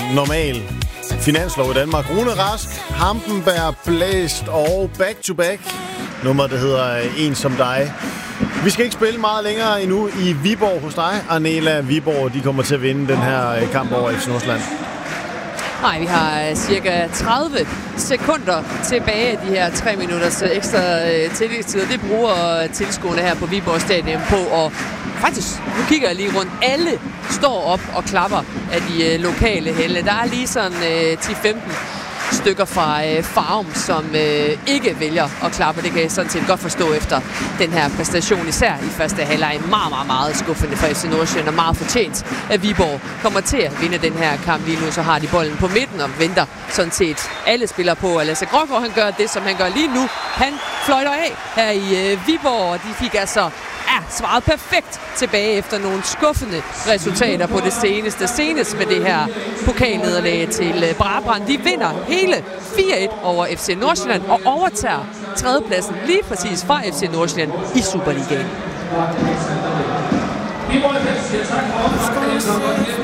normal finanslov i Danmark. Rune Rask, Hampenberg, Blæst og Back to Back. Nummeret, der hedder En som dig. Vi skal ikke spille meget længere endnu i Viborg hos dig, Arnela. Viborg, de kommer til at vinde den her kamp over FC Nordsjælland. Nej, vi har cirka 30 sekunder tilbage af de her 3 minutters ekstra tillægstid. Det bruger tilskuerne her på Viborg Stadion på, og faktisk, nu kigger jeg lige rundt, alle står op og klapper af de lokale helte. Der er lige sådan 10-15 stykker fra Farum, som ikke vælger at klappe. Det kan jeg sådan set godt forstå efter den her præstation, især i første halvleg. Meget skuffende for FC Nordsjælland, og meget fortjent, at Viborg kommer til at vinde den her kamp. Lige nu så har de bolden på midten og venter sådan set alle spillere på. Og Lasse Grågaard, han gør det, som han gør lige nu. Han fløjter af her i Viborg, og de fik altså svaret perfekt tilbage efter nogle skuffende resultater på det senest med det her pokalnederlag til Brabrand. De vinder hele 4-1 over FC Nordsjælland og overtager tredjepladsen lige præcis fra FC Nordsjælland i Superligaen.